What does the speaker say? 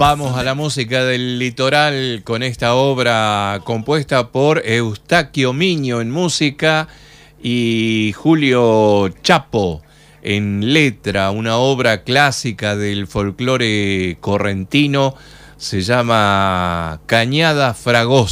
Vamos a la música del litoral con esta obra compuesta por Eustaquio Miño en música y Julio Chapo en letra, una obra clásica del folclore correntino, se llama Cañada Fragosa.